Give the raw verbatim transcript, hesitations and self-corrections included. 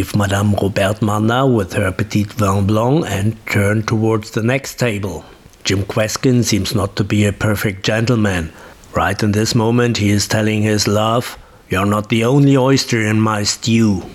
leave Madame Robert Manna with her petit vin blanc and turn towards the next table. Jim Kweskin seems not to be a perfect gentleman. Right in this moment he is telling his love, "You're not the only oyster in my stew."